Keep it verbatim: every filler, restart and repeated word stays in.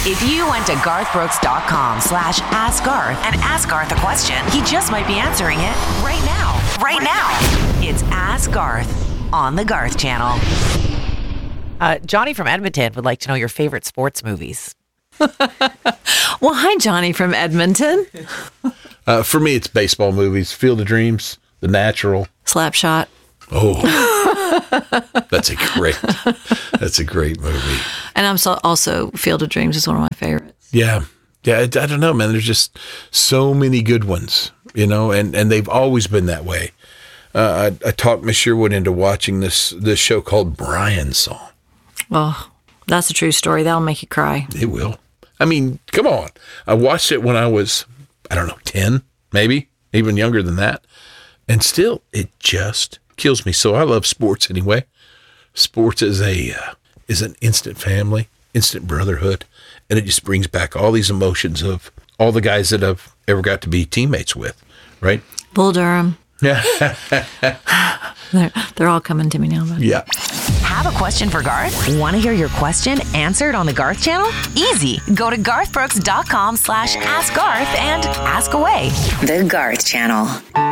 If you went to garthbrooks.com slash ask Garth and ask Garth a question, he just might be answering it right now. Right now. It's Ask Garth on the Garth Channel. Uh, Johnny from Edmonton would like to know your favorite sports movies. Well, hi, Johnny from Edmonton. Uh, for me, it's baseball movies. Field of Dreams, The Natural. Slapshot. Oh, that's a great, that's a great movie. And I'm so, also Field of Dreams is one of my favorites. Yeah. Yeah. I, I don't know, man. There's just so many good ones, you know, and, and they've always been that way. Uh, I, I talked Miss Sherwood into watching this, this show called Brian's Song. Oh, that's a true story. That'll make you cry. It will. I mean, come on. I watched it when I was, I don't know, ten, maybe, even younger than that. And still, it just kills me. So I love sports anyway. Sports is a uh, is an instant family, instant brotherhood, and it just brings back all these emotions of all the guys that I've ever got to be teammates with, right? Bull Durham. Yeah. they're, they're all coming to me now. But. Yeah. Have a question for Garth? Want to hear your question answered on the Garth Channel? Easy. Go to garthbrooks.com slash ask Garth and ask away. The Garth Channel.